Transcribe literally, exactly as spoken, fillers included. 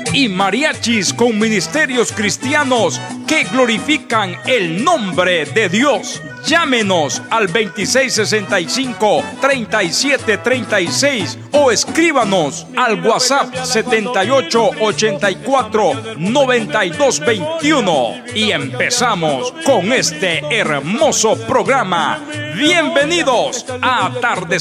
y mariachis con ministerios cristianos que glorifican el nombre de Dios. Llámenos al veintiséis sesenta y cinco, treinta y siete treinta y seis o escríbanos al WhatsApp setenta y ocho ochenta y cuatro noventa y dos veintiuno y empezamos con este hermoso programa. Bienvenidos a Atardecer